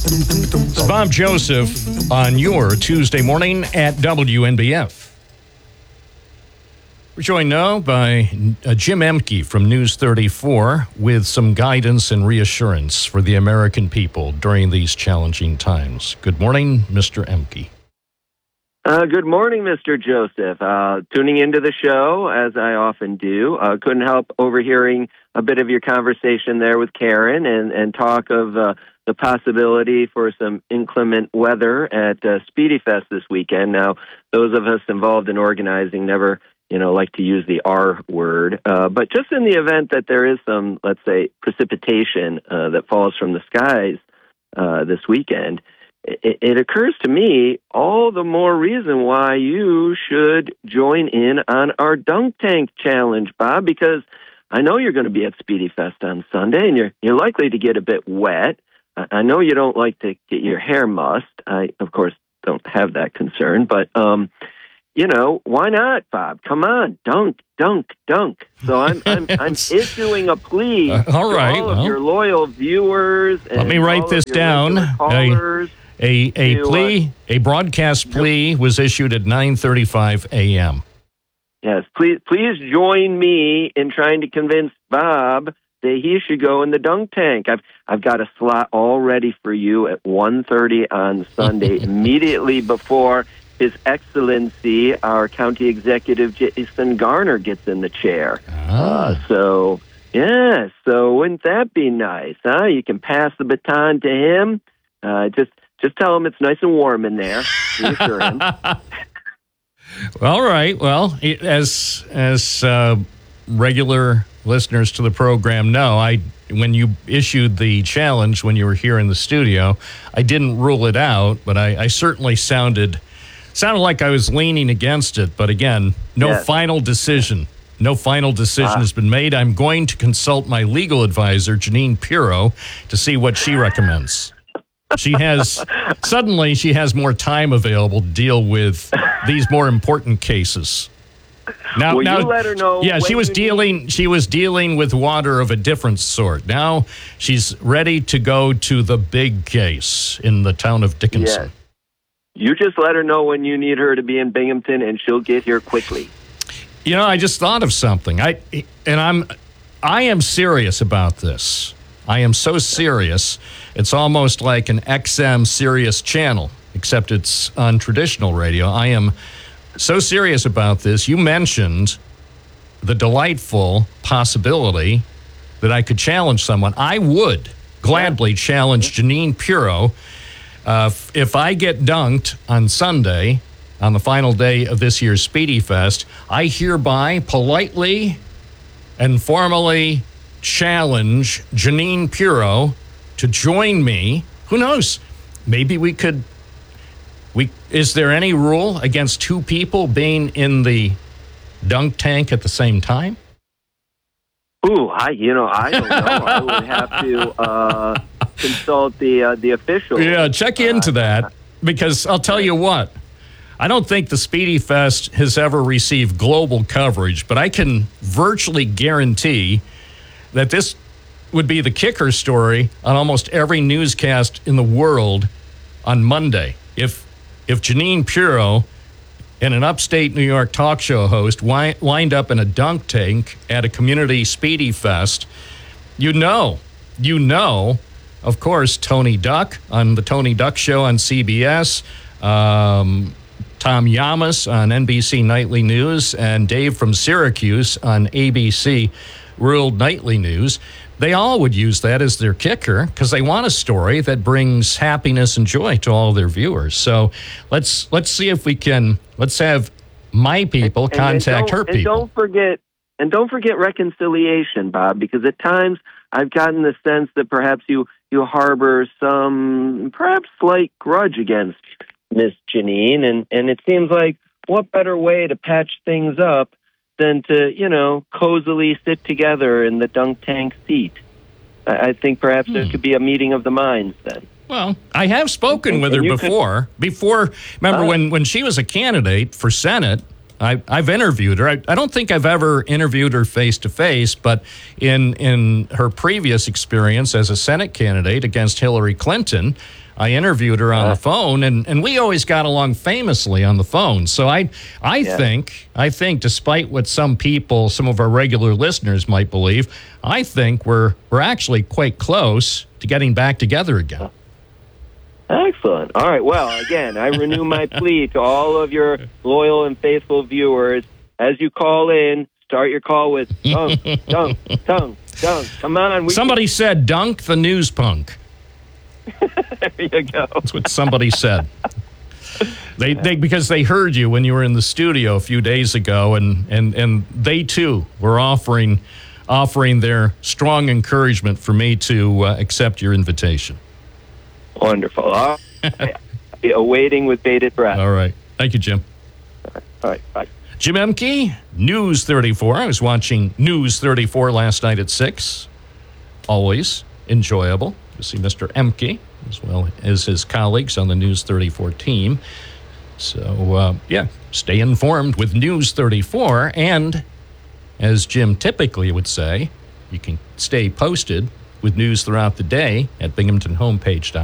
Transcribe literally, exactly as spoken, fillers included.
It's Bob Joseph on your Tuesday morning at W N B F. We're joined now by uh, Jim Ehmke from News thirty-four with some guidance and reassurance for the American people during these challenging times. Good morning, Mister Ehmke. Uh, good morning, Mister Joseph. Uh, tuning into the show, as I often do. Uh, couldn't help overhearing a bit of your conversation there with Karen and, and talk of uh, the possibility for some inclement weather at uh, Speedy Fest this weekend. Now, those of us involved in organizing never, you know, like to use the R word. Uh, but just in the event that there is some, let's say, precipitation uh, that falls from the skies uh, this weekend, it, it occurs to me all the more reason why you should join in on our dunk tank challenge, Bob, because I know you're going to be at Speedy Fest on Sunday, and you're you're likely to get a bit wet. I know you don't like to get your hair mussed. I, of course, don't have that concern, but um, you know, why not, Bob? Come on, dunk, dunk, dunk. So I'm I'm, I'm issuing a plea uh, all right, to all well, of your loyal viewers. And let me write this down. A, a, a to, plea, uh, a broadcast plea was issued at nine thirty-five a.m. Yes, please, please join me in trying to convince Bob that he should go in the dunk tank. I've I've got a slot all ready for you at one thirty on Sunday, immediately before His Excellency, our County Executive Jason Garner, gets in the chair. Ah. Uh, so, yeah, so wouldn't that be nice, huh? You can pass the baton to him. Uh, just just tell him it's nice and warm in there. Reassure him. All right. Well, as as uh, regular listeners to the program know, I when you issued the challenge when you were here in the studio, I didn't rule it out, but I, I certainly sounded sounded like I was leaning against it. But again, no yes. final decision. No final decision uh, has been made. I'm going to consult my legal advisor, Janine Pirro, to see what she recommends. She has suddenly she has more time available to deal with these more important cases. Now, Will now, you let her know? Yeah, she was dealing. Need- she was dealing with water of a different sort. Now she's ready to go to the big case in the town of Dickinson. Yes. You just let her know when you need her to be in Binghamton, and she'll get here quickly. You know, I just thought of something. I and I'm, I am serious about this. I am so serious. It's almost like an X M Sirius channel, except it's on traditional radio. I am so serious about this. You mentioned the delightful possibility that I could challenge someone. I would gladly challenge Janine Pirro. Uh, if I get dunked on Sunday, on the final day of this year's Speedy Fest, I hereby politely and formally challenge Janine Pirro to join me. Who knows? Maybe we could. We is there any rule against two people being in the dunk tank at the same time? Ooh, I you know I don't know. I would have to uh, consult the uh, the official. Yeah, check into that, because I'll tell you what. I don't think the Speedy Fest has ever received global coverage, but I can virtually guarantee that this would be the kicker story on almost every newscast in the world on Monday. If if Janine Pirro and an upstate New York talk show host wi- wind up in a dunk tank at a community Speedy Fest, you know, you know, of course, Tony Duck on the Tony Duck Show on C B S, um, Tom Yamas on N B C Nightly News, and Dave from Syracuse on A B C World Nightly News. They all would use that as their kicker because they want a story that brings happiness and joy to all of their viewers. So let's let's see if we can let's have my people and, contact and her and people. Don't forget and don't forget reconciliation, Bob, because at times I've gotten the sense that perhaps you you harbor some perhaps slight grudge against Miss Janine, and, and it seems like what better way to patch things up than to, you know, cozily sit together in the dunk tank seat. I, I think perhaps hmm. there could be a meeting of the minds then. Well, I have spoken and, with her before. Could, before, remember uh, when, when she was a candidate for Senate, I, I've interviewed her. I, I don't think I've ever interviewed her face-to-face, but in in her previous experience as a Senate candidate against Hillary Clinton, I interviewed her on Uh. the phone, and, and we always got along famously on the phone. So I I Yeah. think I think despite what some people, some of our regular listeners might believe, I think we're we're actually quite close to getting back together again. Excellent. All right. Well, again, I renew my plea to all of your loyal and faithful viewers. As you call in, start your call with dunk, dunk, dunk, dunk. Come on. We Somebody said, "Dunk the news punk." There you go. That's what somebody said. They, they because they heard you when you were in the studio a few days ago, and, and, and they too were offering offering their strong encouragement for me to uh, accept your invitation. Wonderful. All right. Awaiting with bated breath. All right. Thank you, Jim. All right. Bye. Jim Emke, News thirty-four. I was watching News thirty-four last night at six. Always enjoyable to see Mister Emke, as well as his colleagues on the News thirty-four team. So, uh, yeah, stay informed with News thirty-four. And as Jim typically would say, you can stay posted with news throughout the day at binghamton homepage dot com.